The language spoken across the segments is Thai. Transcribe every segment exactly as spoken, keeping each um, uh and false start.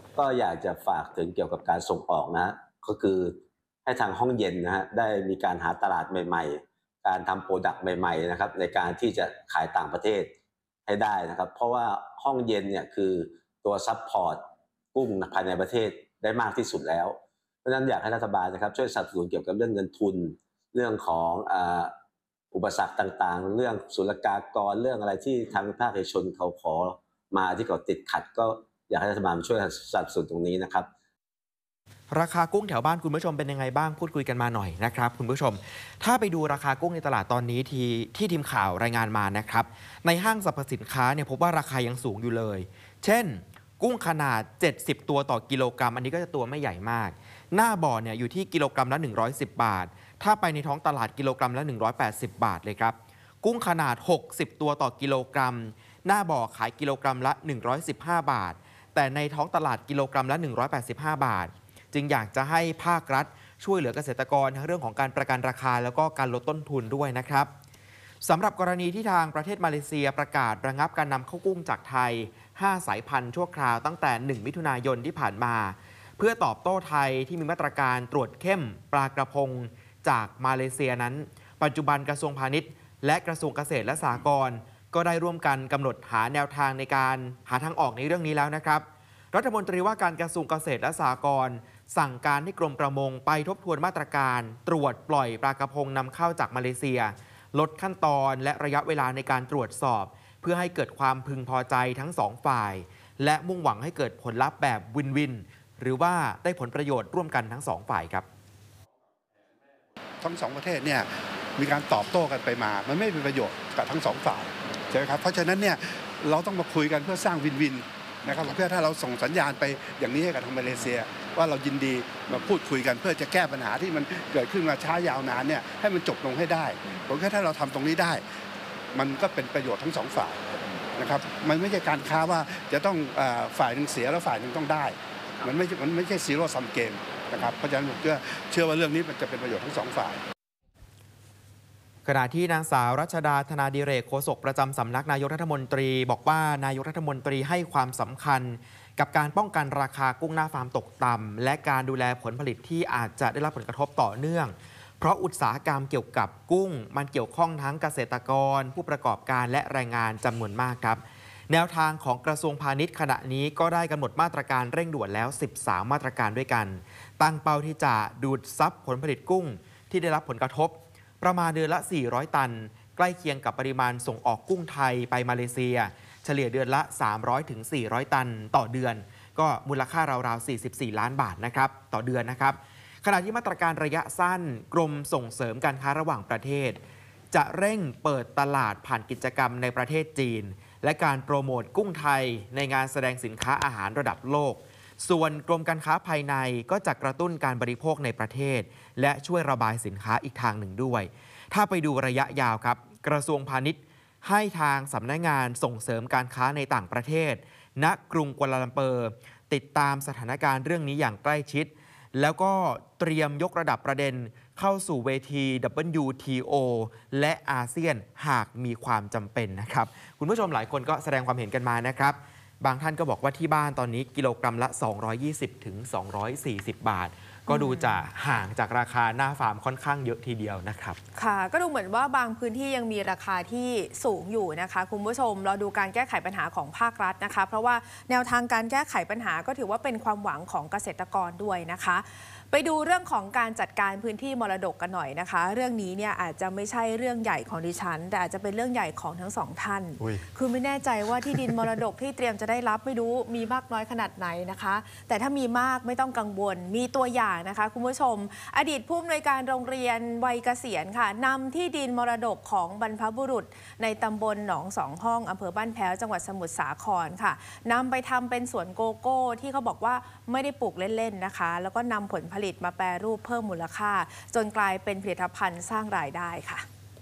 ก็อยากจะฝากถึงเกี่ยวกับการส่งออกนะก็คือให้ทางห้องเย็นนะฮะได้มีการหาตลาดใหม่ๆการทำโปรดักต์ใหม่ๆนะครับในการที่จะขายต่างประเทศให้ได้นะครับเพราะว่าห้องเย็นเนี่ยคือตัวซัพพอร์ตกุ้งภายในประเทศได้มากที่สุดแล้วเพราะฉะนั้นอยากให้รัฐบาลนะครับช่วยสนับสนุนเกี่ยวกับเรื่องเงินทุนเรื่องของอ่าอุปสรรคต่างๆเรื่องศุลกากรเรื่องอะไรที่ทางภาคเอกชนเขาขอมาที่เขาติดขัดก็อยากให้รัฐบาลช่วยสนับสนุนตรงนี้นะครับราคากุ้งแถวบ้านคุณผู้ชมเป็นยังไงบ้างพูดคุยกันมาหน่อยนะครับคุณผู้ชมถ้าไปดูราคากุ้งในตลาดตอนนี้ที่ที่ทีมข่าวรายงานมานะครับในห้างสรรพสินค้าเนี่ยพบว่าราคายังสูงอยู่เลยเช่นกุ้งขนาดเจ็ดสิบตัวต่อกิโลกรัมอันนี้ก็จะตัวไม่ใหญ่มากหน้าบ่อเนี่ยอยู่ที่กิโลกรัมละหนึ่งร้อยสิบบาทถ้าไปในท้องตลาดกิโลกรัมละหนึ่งร้อยแปดสิบบาทเลยครับกุ้งขนาดหกสิบตัวต่อกิโลกรัมหน้าบ่อขายกิโลกรัมละหนึ่งร้อยสิบห้าบาทแต่ในท้องตลาดกิโลกรัมละหนึ่งร้อยแปดสิบห้าบาทจึงอยากจะให้ภาครัฐช่วยเหลือเกษตรกรทั้งเรื่องของการประกันราคาแล้วก็การลดต้นทุนด้วยนะครับสำหรับกรณีที่ทางประเทศมาเลเซียประกาศระงับการนำเข้ากุ้งจากไทยห้าสายพันธุ์ชั่วคราวตั้งแต่หนึ่งมิถุนายนที่ผ่านมาเพื่อตอบโต้ไทยที่มีมาตรการตรวจเข้มปลากระพงจากมาเลเซียนั้นปัจจุบันกระทรวงพาณิชย์และกระทรวงเกษตรและสหกรณ์ก็ได้ร่วมกันกำหนดหาแนวทางในการหาทางออกในเรื่องนี้แล้วนะครับรัฐมนตรีว่าการกระทรวงเกษตรและสหกรณ์สั่งการให้กรมประมงไปทบทวนมาตรการตรวจปล่อยปลากระพงนำเข้าจากมาเลเซียลดขั้นตอนและระยะเวลาในการตรวจสอบเพื่อให้เกิดความพึงพอใจทั้งสองฝ่ายและมุ่งหวังให้เกิดผลลัพธ์แบบวินวินหรือว่าได้ผลประโยชน์ร่วมกันทั้งสองฝ่ายครับทั้งสองประเทศเนี่ยมีการตอบโต้กันไปมามันไม่เป็นประโยชน์กับทั้งสองฝ่ายใช่ไหมครับเพราะฉะนั้นเนี่ยเราต้องมาคุยกันเพื่อสร้างวินวินนะครับเพื่อถ้าเราส่งสัญญาณไปอย่างนี้ให้กับทางมาเลเซียว่าเรายินดีมาพูดคุยกันเพื่อจะแก้ปัญหาที่มันเกิดขึ้นมาช้ายาวนานเนี่ยให้มันจบลงให้ได้ผมแค่ถ้าเราทำตรงนี้ได้มันก็เป็นประโยชน์ทั้งสองฝ่ายนะครับมันไม่ใช่การค้าว่าจะต้องฝ่ายหนึ่งเสียแล้วฝ่ายหนึ่งต้องได้มันไม่มันไม่ใช่ซีโร่ซัมเกมนะครับเพราะฉะนั้นผมเชื่อเชื่อว่าเรื่องนี้มันจะเป็นประโยชน์ทั้งสองฝ่ายขณะที่นางสาวรัชดาธนาดิเรกโฆษกประจำสำนักนายกรัฐมนตรีบอกว่านายกรัฐมนตรีให้ความสำคัญกับการป้องกันราคากุ้งหน้าฟาร์มตกต่ำและการดูแลผลผลิตที่อาจจะได้รับผลกระทบต่อเนื่องเพราะอุตสาหกรรมเกี่ยวกับกุ้งมันเกี่ยวข้องทั้งเกษตรกรผู้ประกอบการและแรงงานจำนวนมากครับแนวทางของกระทรวงพาณิชย์ขณะนี้ก็ได้กำหนดมาตรการเร่งด่วนแล้วสิบสามมาตรการด้วยกันตั้งเป้าที่จะดูดซับผลผลิตกุ้งที่ได้รับผลกระทบประมาณเดือนละ สี่ร้อย ตันใกล้เคียงกับปริมาณส่งออกกุ้งไทยไปมาเลเซียเฉลี่ยเดือนละ สามร้อยถึงสี่ร้อย ตันต่อเดือนก็มูลค่าราวๆ สี่สิบสี่ ล้านบาทนะครับต่อเดือนนะครับขณะที่มาตรการระยะสั้นกรมส่งเสริมการค้าระหว่างประเทศจะเร่งเปิดตลาดผ่านกิจกรรมในประเทศจีนและการโปรโมทกุ้งไทยในงานแสดงสินค้าอาหารระดับโลกส่วนกรมการค้าภายในก็จะกระตุ้นการบริโภคในประเทศและช่วยระบายสินค้าอีกทางหนึ่งด้วยถ้าไปดูระยะยาวครับกระทรวงพาณิชย์ให้ทางสำนักงานส่งเสริมการค้าในต่างประเทศณกรุงกัวลาลัมเปอร์ติดตามสถานการณ์เรื่องนี้อย่างใกล้ชิดแล้วก็เตรียมยกระดับประเด็นเข้าสู่เวที ดับเบิลยู ที โอ และอาเซียนหากมีความจำเป็นนะครับคุณผู้ชมหลายคนก็แสดงความเห็นกันมานะครับบางท่านก็บอกว่าที่บ้านตอนนี้กิโลกรัมละสองร้อยยี่สิบถึงสองร้อยสี่สิบบาทก็ดูจะห่างจากราคาหน้าฟาร์มค่อนข้างเยอะทีเดียวนะครับค่ะก็ดูเหมือนว่าบางพื้นที่ยังมีราคาที่สูงอยู่นะคะคุณผู้ชมเราดูการแก้ไขปัญหาของภาครัฐนะคะเพราะว่าแนวทางการแก้ไขปัญหาก็ถือว่าเป็นความหวังของเกษตรกรด้วยนะคะไปดูเรื่องของการจัดการพื้นที่มรดกกันหน่อยนะคะเรื่องนี้เนี่ยอาจจะไม่ใช่เรื่องใหญ่ของดิฉันแต่อาจจะเป็นเรื่องใหญ่ของทั้งสองท่านคือไม่แน่ใจว่าที่ดินมรดกที่เตรียมจะได้รับไม่รู้มีมากน้อยขนาดไหนนะคะแต่ถ้ามีมากไม่ต้องกังวลมีตัวอย่างนะคะคุณผู้ชมอดีตผู้อำนวยการโรงเรียนวัยเกษียณค่ะนำที่ดินมรดกของบรรพบุรุษในตำบลหนองสองห้องอำเภอบ้านแพ้วจังหวัดสมุทรสาครค่ะนำไปทำเป็นสวนโกโก้ที่เขาบอกว่าไม่ได้ปลูกเล่นๆนะคะแล้วก็นำผลผลิตมาแปรรูปเพิ่มมูลค่าจนกลายเป็นผลิตภัณฑ์สร้างรายได้ค่ะ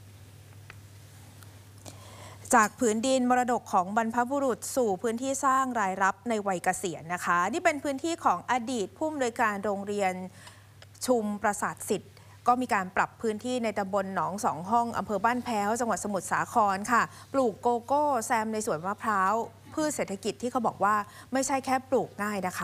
จากผืนดินมรดกของบรรพบุรุษสู่พื้นที่สร้างรายรับในวัยเกษียณนะคะนี่เป็นพื้นที่ของอดีตผู้อำนวยการโรงเรียนชุมประสาทสิทธิ์ก็มีการปรับพื้นที่ในตำบลหนองสองห้องอำเภอบ้านแพ้วจังหวัดสมุทรสาครค่ะปลูกโกโก้แซมในสวนมะพร้าวพืชเศรษฐกิจที่เขาบอกว่าไม่ใช่แค่ปลูกง่ายนะคะ